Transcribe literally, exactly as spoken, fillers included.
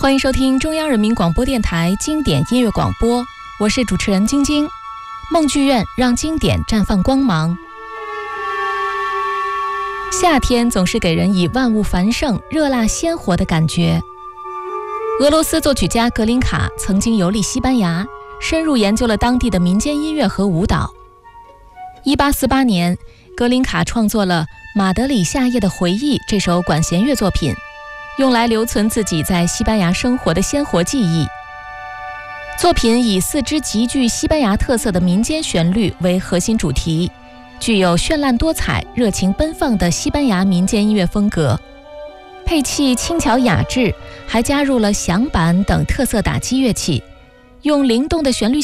欢迎收听中央人民广播电台经典音乐广播，我是主持人晶晶。梦剧院让经典绽放光芒。夏天总是给人以万物繁盛、热辣鲜活的感觉。俄罗斯作曲家格林卡曾经游历西班牙，深入研究了当地的民间音乐和舞蹈。一八四八年，格林卡创作了《马德里夏夜的回忆》这首管弦乐作品，用来留存自己在西班牙生活的鲜活记忆。作品以四支极具西班牙特色的民间旋律为核心主题，具有绚烂多彩、热情奔放的西班牙民间音乐风格，配器轻巧雅致，还加入了响板等特色打击乐器，用灵动的旋律